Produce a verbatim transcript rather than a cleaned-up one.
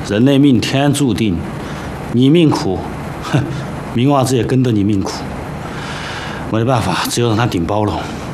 人类命天注定，你命苦，哼，明娃子也跟着你命苦。没办法，只有让他顶包了。